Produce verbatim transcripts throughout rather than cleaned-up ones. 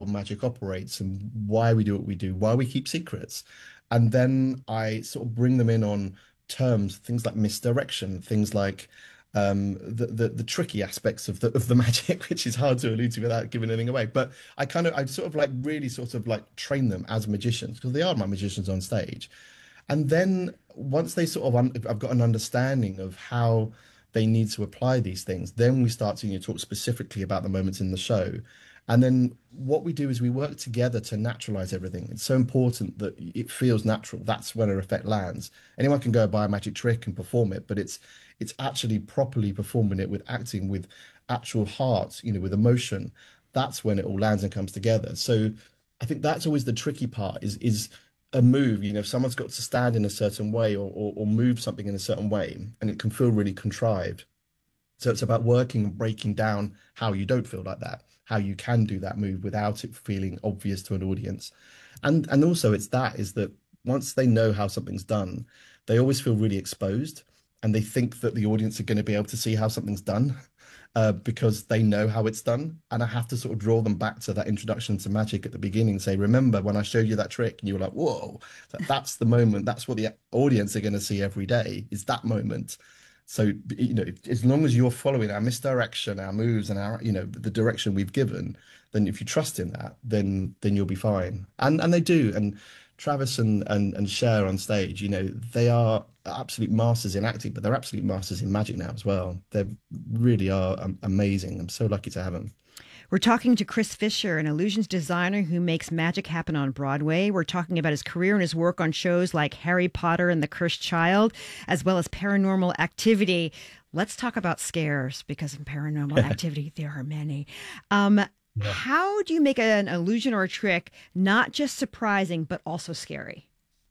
magic operates and why we do what we do, why we keep secrets. And then I sort of bring them in on terms, things like misdirection, things like um the, the the tricky aspects of the of the magic, which is hard to allude to without giving anything away. But I kind of I sort of like really sort of like train them as magicians because they are my magicians on stage. And then once they sort of un I've got an understanding of how they need to apply these things, then we start to, you know, talk specifically about the moments in the show. And then what we do is we work together to naturalize everything. It's so important that it feels natural. That's when an effect lands. Anyone can go buy a magic trick and perform it, but it's it's actually properly performing it with acting, with actual heart, you know, with emotion. That's when it all lands and comes together. So I think that's always the tricky part is is a move, you know, if someone's got to stand in a certain way or, or, or move something in a certain way, and it can feel really contrived. So it's about working and breaking down how you don't feel like that, how you can do that move without it feeling obvious to an audience. And and also it's that is that once they know how something's done, they always feel really exposed and they think that the audience are going to be able to see how something's done uh, because they know how it's done. And I have to sort of draw them back to that introduction to magic at the beginning, say, remember when I showed you that trick and you were like, whoa, that, that's the moment. That's what the audience are going to see every day is that moment. So, you know, as long as you're following our misdirection, our moves and our, you know, the direction we've given, then if you trust in that, then then you'll be fine. And and they do. And Travis and and, and Cher on stage, you know, they are absolute masters in acting, but they're absolute masters in magic now as well. They really are um, amazing. I'm so lucky to have them. We're talking to Chris Fisher, an illusions designer who makes magic happen on Broadway. We're talking about his career and his work on shows like Harry Potter and the Cursed Child, as well as Paranormal Activity. Let's talk about scares, because in Paranormal Activity, there are many. Um, yeah. How do you make an illusion or a trick not just surprising, but also scary?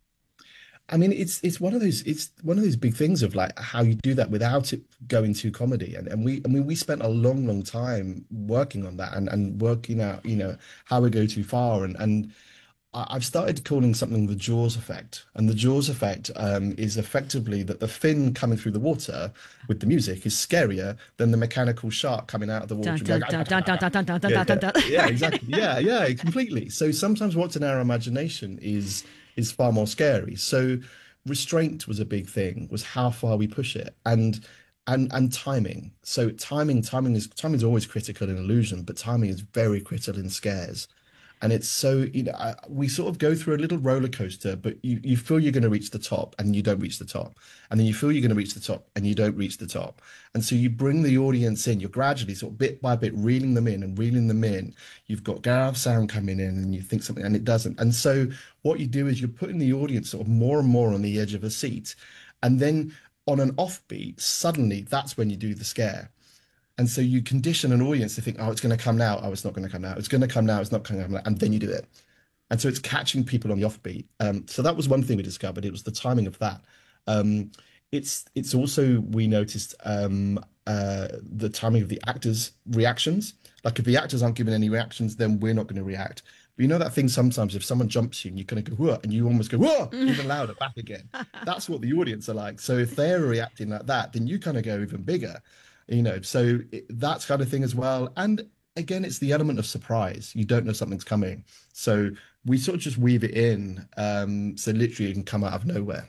I mean, it's it's one of those it's one of those big things of like how you do that without it going to comedy. And and we I mean we spent a long, long time working on that and, and working out, you know, how we go too far. And and I've started calling something the Jaws effect. And the Jaws effect um, is effectively that the fin coming through the water with the music is scarier than the mechanical shark coming out of the water. Yeah, exactly. Yeah, yeah, completely. So sometimes what's in our imagination is is far more scary. So restraint was a big thing, was how far we push it, and and and timing. So timing, timing is timing is always critical in illusion, but timing is very critical in scares. And it's so, you know, I, we sort of go through a little roller coaster, but you, you feel you're going to reach the top and you don't reach the top. And then you feel you're going to reach the top and you don't reach the top. And so you bring the audience in, you're gradually sort of bit by bit reeling them in and reeling them in. You've got Gareth sound coming in and you think something and it doesn't. And so what you do is you're putting the audience sort of more and more on the edge of a seat. And then on an offbeat, suddenly that's when you do the scare. And so you condition an audience to think, oh, it's going to come now. Oh, it's not going to come now. It's going to come now. It's not going to come now. And then you do it. And so it's catching people on the offbeat. Um, so that was one thing we discovered. It was the timing of that. Um, it's it's also, we noticed um, uh, the timing of the actors' reactions. Like if the actors aren't giving any reactions, then we're not going to react. But you know that thing sometimes if someone jumps you and you kind of go, whoa, and you almost go, whoa, even louder back again. That's what the audience are like. So if they're reacting like that, then you kind of go even bigger. You know, so it, that kind of thing as well. And again, it's the element of surprise. You don't know something's coming. So we sort of just weave it in. Um, so literally it can come out of nowhere.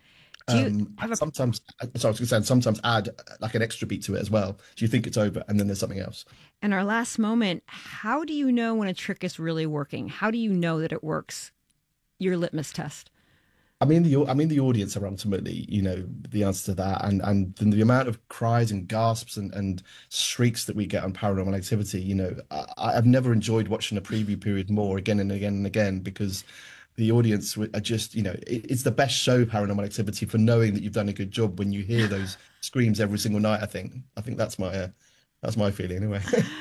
Do you um, have a... Sometimes, sorry, I was going to say, sometimes add like an extra beat to it as well. So you think it's over and then there's something else. And our last moment, how do you know when a trick is really working? How do you know that it works? Your litmus test. I mean, the I mean, the audience are ultimately, you know, the answer to that, and and the, the amount of cries and gasps and, and shrieks that we get on Paranormal Activity. You know, I, I've never enjoyed watching a preview period more again and again and again because the audience are just, you know, it, it's the best show, Paranormal Activity, for knowing that you've done a good job when you hear those screams every single night. I think I think that's my uh, that's my feeling anyway.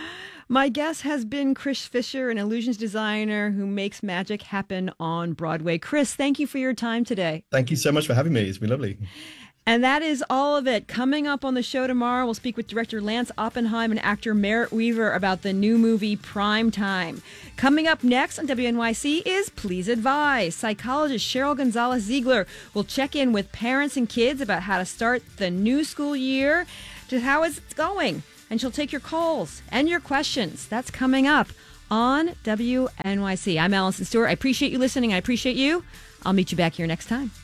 My guest has been Chris Fisher, an illusions designer who makes magic happen on Broadway. Chris, thank you for your time today. Thank you so much for having me. It's been lovely. And that is all of it. Coming up on the show tomorrow, we'll speak with director Lance Oppenheim and actor Merritt Weaver about the new movie Prime Time. Coming up next on W N Y C is Please Advise. Psychologist Cheryl Gonzalez-Ziegler will check in with parents and kids about how to start the new school year, to how it's going. And she'll take your calls and your questions. That's coming up on W N Y C. I'm Allison Stewart. I appreciate you listening. I appreciate you. I'll meet you back here next time.